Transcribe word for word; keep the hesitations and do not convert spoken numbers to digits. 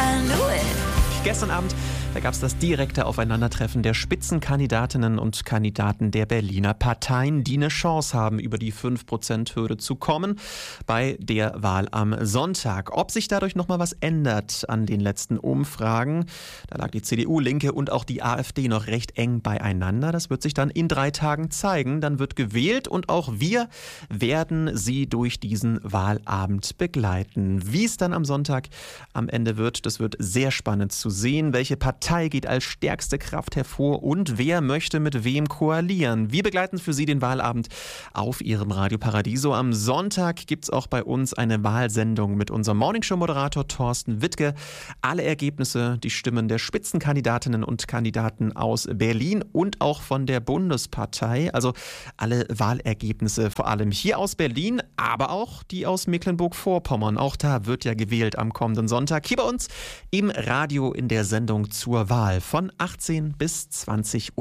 I knew it. Gestern Abend, da gab es das direkte Aufeinandertreffen der Spitzenkandidatinnen und Kandidaten der Berliner Parteien, die eine Chance haben, über die fünf Prozent Hürde zu kommen bei der Wahl am Sonntag. Ob sich dadurch nochmal was ändert an den letzten Umfragen, da lag die C D U, Linke und auch die AfD noch recht eng beieinander. Das wird sich dann in drei Tagen zeigen. Dann wird gewählt und auch wir werden Sie durch diesen Wahlabend begleiten. Wie es dann am Sonntag am Ende wird, das wird sehr spannend zu sehen. Welche Partei geht als stärkste Kraft hervor und wer möchte mit wem koalieren? Wir begleiten für Sie den Wahlabend auf Ihrem Radio Paradiso. Am Sonntag gibt es auch bei uns eine Wahlsendung mit unserem Morningshow-Moderator Thorsten Wittke. Alle Ergebnisse, die Stimmen der Spitzenkandidatinnen und Kandidaten aus Berlin und auch von der Bundespartei. Also alle Wahlergebnisse, vor allem hier aus Berlin, aber auch die aus Mecklenburg-Vorpommern. Auch da wird ja gewählt am kommenden Sonntag. Hier bei uns im Radio in der Sendung zur Wahl von achtzehn bis zwanzig Uhr.